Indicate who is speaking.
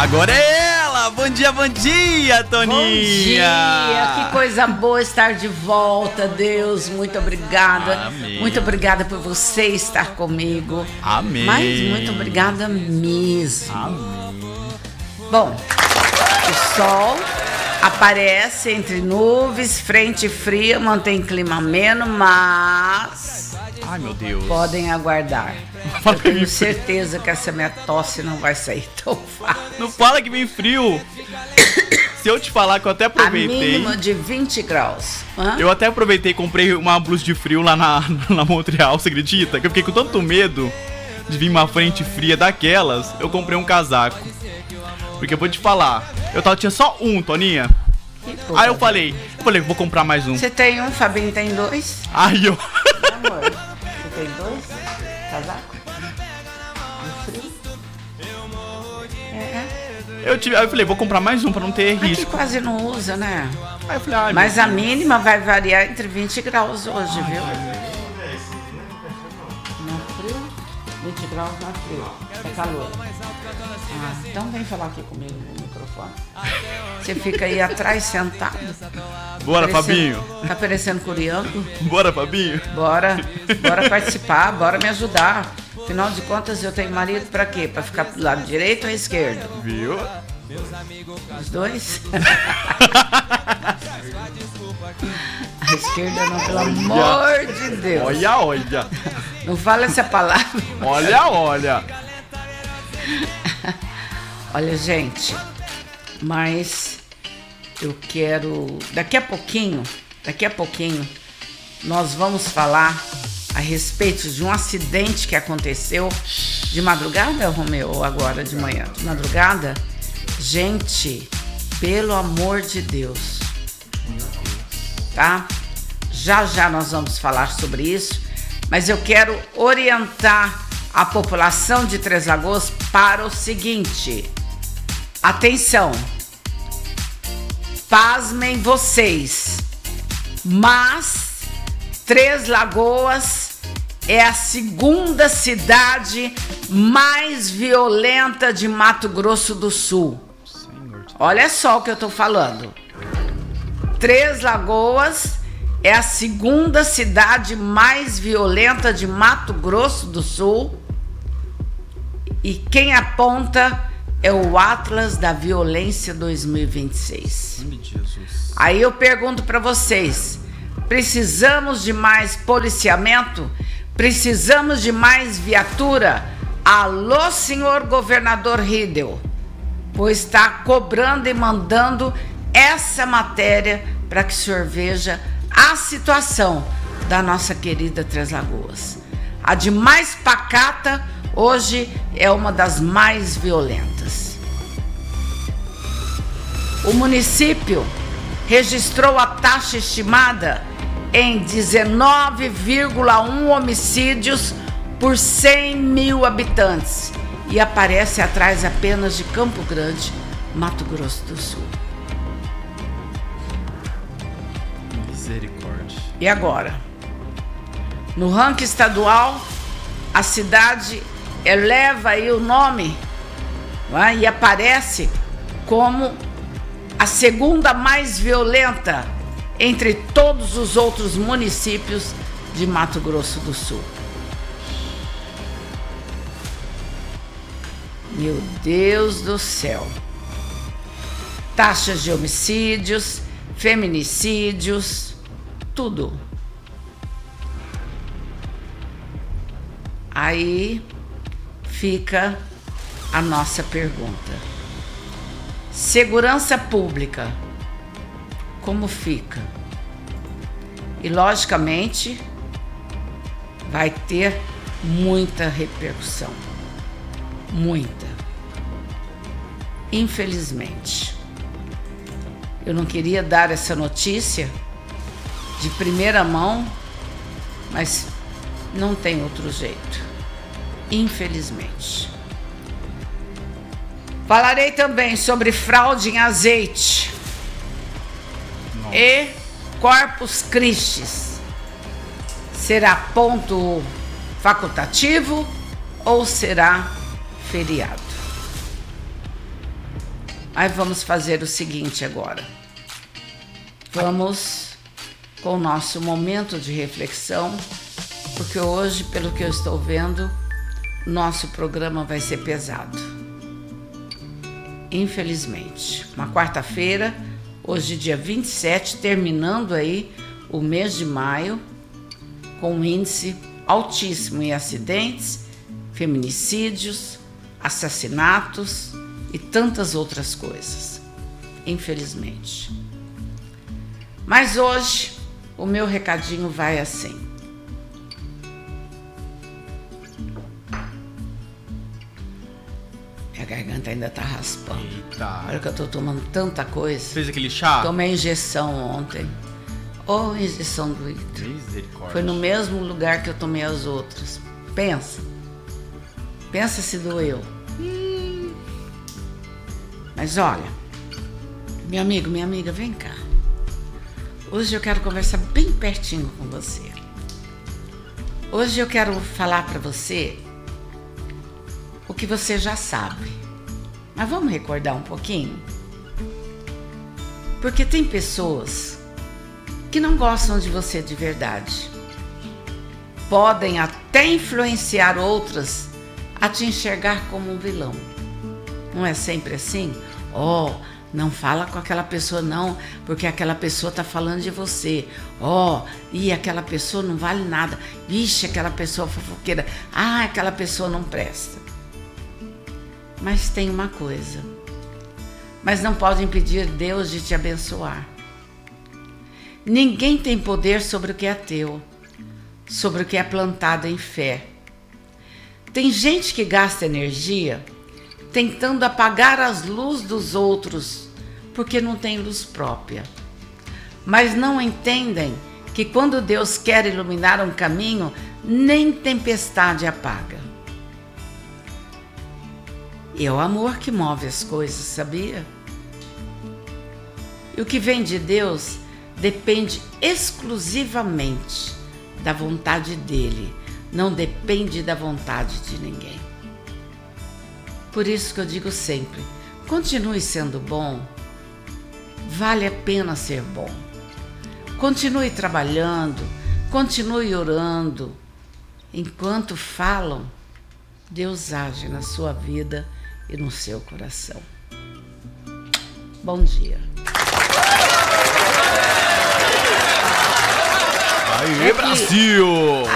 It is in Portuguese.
Speaker 1: Agora é ela! Bom dia, Toninha!
Speaker 2: Bom dia! Que coisa boa estar de volta, Deus. Muito obrigada.
Speaker 1: Amém.
Speaker 2: Muito obrigada por você estar comigo.
Speaker 1: Amém.
Speaker 2: Mas muito obrigada mesmo.
Speaker 1: Amém.
Speaker 2: Bom, o sol aparece entre nuvens, frente fria, mantém clima ameno, mas...
Speaker 1: Ai, meu Deus.
Speaker 2: Podem aguardar. Eu tenho certeza que essa minha tosse não vai sair tão fácil.
Speaker 1: Não fala que vem frio. Se eu te falar que eu até aproveitei...
Speaker 2: A mínima de 20 graus. Hã?
Speaker 1: Eu até aproveitei e comprei uma blusa de frio lá na Montreal, você acredita? Que eu fiquei com tanto medo de vir uma frente fria daquelas, eu comprei um casaco. Porque eu vou te falar, tinha só um, Toninha. Aí eu falei, vou comprar mais um.
Speaker 2: Você tem um, Fabinho tem dois.
Speaker 1: Aí eu...
Speaker 2: Amor, você tem dois casacos? De frio?
Speaker 1: Aí eu falei, vou comprar mais um pra não ter
Speaker 2: Mas
Speaker 1: risco.
Speaker 2: que quase não usa, né?
Speaker 1: Aí eu falei, ai,
Speaker 2: Mas
Speaker 1: meu
Speaker 2: a
Speaker 1: Deus.
Speaker 2: mínima vai variar entre 20 graus hoje, viu? Não é frio? 20 graus não é frio. É calor. Então vem falar aqui comigo no microfone. Você fica aí atrás sentado.
Speaker 1: Bora, Fabinho.
Speaker 2: Tá parecendo coreano?
Speaker 1: Bora, Fabinho.
Speaker 2: Bora participar, bora me ajudar. Afinal de contas, eu tenho marido pra quê? Pra ficar do lado direito ou esquerdo?
Speaker 1: Viu?
Speaker 2: Os dois? A esquerda não, pelo amor de Deus.
Speaker 1: Olha.
Speaker 2: Não fala essa palavra.
Speaker 1: Olha.
Speaker 2: Olha, gente, mas eu quero... Daqui a pouquinho, nós vamos falar a respeito de um acidente que aconteceu de madrugada, Romeu, ou agora de manhã? De madrugada? Gente, pelo amor de Deus, tá? Já nós vamos falar sobre isso, mas eu quero orientar a população de Três Lagoas para o seguinte. Atenção, pasmem vocês, mas Três Lagoas é a segunda cidade mais violenta de Mato Grosso do Sul. Olha só o que eu tô falando. Três Lagoas é a segunda cidade mais violenta de Mato Grosso do Sul. E quem aponta é o Atlas da Violência 2026. Aí eu pergunto para vocês, precisamos de mais policiamento? Precisamos de mais viatura? Alô, senhor governador Riedel, pois está cobrando e mandando essa matéria para que o senhor veja a situação da nossa querida Três Lagoas. A de mais pacata hoje é uma das mais violentas. O município registrou a taxa estimada em 19,1 homicídios por 100 mil habitantes e aparece atrás apenas de Campo Grande, Mato Grosso do Sul.
Speaker 1: Misericórdia.
Speaker 2: E agora? No ranking estadual, a cidade eleva aí o nome, não é? E aparece como a segunda mais violenta entre todos os outros municípios de Mato Grosso do Sul. Meu Deus do céu. Taxas de homicídios, feminicídios, tudo. Aí fica a nossa pergunta. Segurança pública, como fica? E logicamente vai ter muita repercussão. Muita. Infelizmente. Eu não queria dar essa notícia de primeira mão, mas não tem outro jeito. Infelizmente. Falarei também sobre fraude em azeite. Nossa. E Corpus Christi. Será ponto facultativo ou será feriado? Mas vamos fazer o seguinte agora. Vamos com o nosso momento de reflexão, porque hoje, pelo que eu estou vendo, nosso programa vai ser pesado. Infelizmente. Uma quarta-feira, hoje dia 27, terminando aí o mês de maio, com um índice altíssimo em acidentes, feminicídios, assassinatos e tantas outras coisas, infelizmente. Mas hoje o meu recadinho vai assim. Minha garganta ainda tá raspando.
Speaker 1: Eita.
Speaker 2: Olha que eu tô tomando tanta coisa.
Speaker 1: Fez aquele chá?
Speaker 2: Tomei injeção ontem. Injeção doída.
Speaker 1: Misericórdia.
Speaker 2: Foi no mesmo lugar que eu tomei as outras. Pensa se doeu. Mas olha, meu amigo, minha amiga, vem cá. Hoje eu quero conversar bem pertinho com você. Hoje eu quero falar para você o que você já sabe. Mas vamos recordar um pouquinho? Porque tem pessoas que não gostam de você de verdade. Podem até influenciar outras a te enxergar como um vilão. Não é sempre assim? Não fala com aquela pessoa não, porque aquela pessoa tá falando de você. E aquela pessoa não vale nada. Vixe, aquela pessoa fofoqueira. Aquela pessoa não presta. Mas tem uma coisa. Mas não pode impedir Deus de te abençoar. Ninguém tem poder sobre o que é teu, sobre o que é plantado em fé. Tem gente que gasta energia tentando apagar as luzes dos outros, porque não tem luz própria. Mas não entendem que quando Deus quer iluminar um caminho, nem tempestade apaga. E é o amor que move as coisas, sabia? E o que vem de Deus depende exclusivamente da vontade dele, não depende da vontade de ninguém. Por isso que eu digo sempre, continue sendo bom, vale a pena ser bom. Continue trabalhando, continue orando. Enquanto falam, Deus age na sua vida e no seu coração. Bom dia.
Speaker 1: Aê, Brasil!